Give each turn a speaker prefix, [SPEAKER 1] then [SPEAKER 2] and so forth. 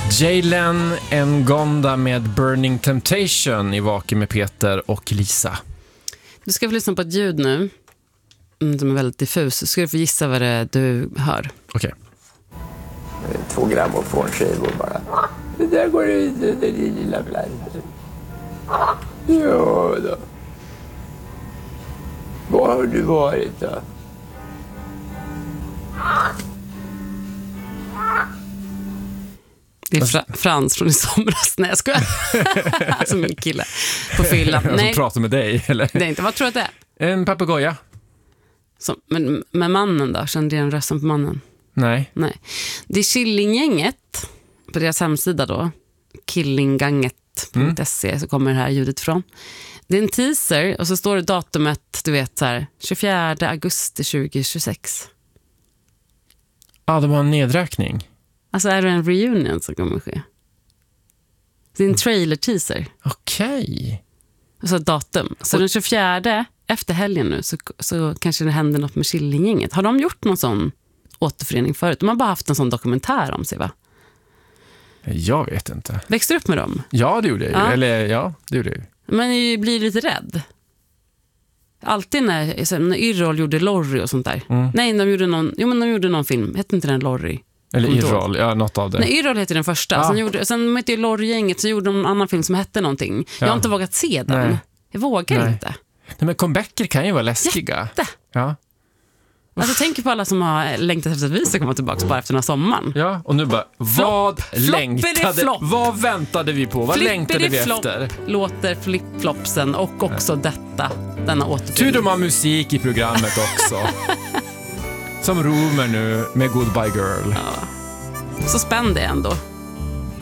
[SPEAKER 1] Jalen Ngonda med Burning Temptation i Vaken med Peter och Lisa.
[SPEAKER 2] Du ska få lyssna på ett ljud nu som är väldigt diffus. Så ska du få gissa vad det är du hör.
[SPEAKER 1] Okej.
[SPEAKER 3] 2 grammofonskivor bara. Det där går ut, det lilla blandet. Ja då. Var har du varit då?
[SPEAKER 2] Det är Frans från i somras. Nej, jag skojar. Alltså min kille på fyllan.
[SPEAKER 1] Jag som pratar med dig, eller?
[SPEAKER 2] Det är inte. Vad tror du att det är?
[SPEAKER 1] En papegoja.
[SPEAKER 2] Men med mannen då? Kände jag en rösten på mannen?
[SPEAKER 1] Nej.
[SPEAKER 2] Det är Killinggänget på deras hemsida då. Killingganget.se så kommer det här ljudet från. Det är en teaser och så står det datumet, du vet så här, 24 augusti 2026.
[SPEAKER 1] Ja, det var en nedräkning.
[SPEAKER 2] Alltså är det en reunion som kommer ske? Det är en trailer-teaser.
[SPEAKER 1] Okej.
[SPEAKER 2] Och så ett datum. Så den 24 efter helgen nu så kanske det händer något med Killinggänget. Har de gjort någon sån återförening förut? De har bara haft en sån dokumentär om sig, va?
[SPEAKER 1] Jag vet inte.
[SPEAKER 2] Växte du upp med dem?
[SPEAKER 1] Ja, det gjorde jag ju.
[SPEAKER 2] Ja.
[SPEAKER 1] Eller ja, det gjorde jag ju.
[SPEAKER 2] Men jag blir lite rädd. Alltid när Yrrol gjorde Lorry och sånt där. Nej, de gjorde någon film. Hette inte den Lorry?
[SPEAKER 1] Eller Yrrol, ja, något av det.
[SPEAKER 2] Nej, Yrrol heter den första.
[SPEAKER 1] Ja.
[SPEAKER 2] Sen hette ju Lorry-gänget, så gjorde de en annan film som hette någonting. Jag har inte vågat se den.
[SPEAKER 1] Nej.
[SPEAKER 2] Jag vågar inte.
[SPEAKER 1] Nej, men comebacker kan ju vara läskiga.
[SPEAKER 2] Jätte.
[SPEAKER 1] Ja.
[SPEAKER 2] Alltså tänk på alla som har längtat efter att vi ska komma tillbaka bara efter den här sommaren.
[SPEAKER 1] Ja, och nu bara, vad väntade vi på? Vad längtade vi efter?
[SPEAKER 2] Låter flip-flopsen och också denna återförening.
[SPEAKER 1] Tur de har musik i programmet också. Som Romer nu med Goodbye Girl.
[SPEAKER 2] Ja. Så spänd det ändå.